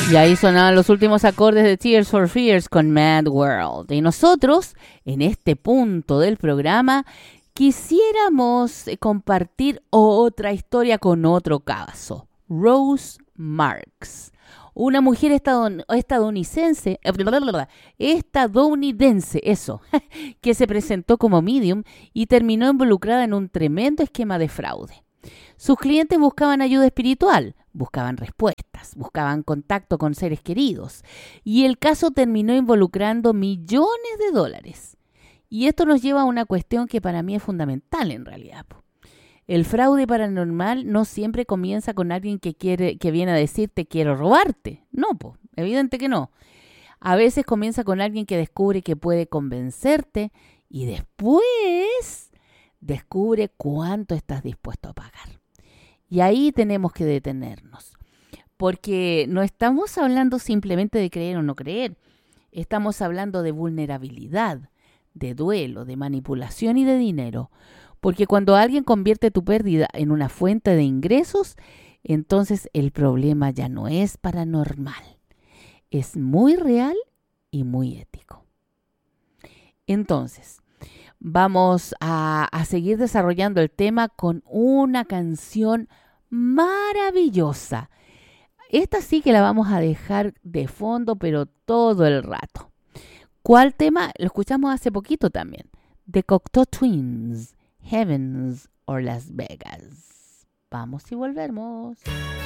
Y ahí sonaban los últimos acordes de Tears for Fears con Mad World. Y nosotros, en este punto del programa, quisiéramos compartir otra historia con otro caso. Rose Marks, una mujer estadounidense, eso, que se presentó como medium y terminó involucrada en un tremendo esquema de fraude. Sus clientes buscaban ayuda espiritual, buscaban respuestas, buscaban contacto con seres queridos, y el caso terminó involucrando millones de dólares. Y esto nos lleva a una cuestión que para mí es fundamental en realidad. El fraude paranormal no siempre comienza con alguien que viene a decirte quiero robarte. No, evidente que no. A veces comienza con alguien que descubre que puede convencerte y después descubre cuánto estás dispuesto a pagar. Y ahí tenemos que detenernos, porque no estamos hablando simplemente de creer o no creer. Estamos hablando de vulnerabilidad, de duelo, de manipulación y de dinero. Porque cuando alguien convierte tu pérdida en una fuente de ingresos, entonces el problema ya no es paranormal. Es muy real y muy ético. Entonces, vamos a seguir desarrollando el tema con una canción maravillosa. Esta sí que la vamos a dejar de fondo, pero todo el rato. ¿Cuál tema? Lo escuchamos hace poquito también. The Cocteau Twins, Heavens or Las Vegas. Vamos y volvemos.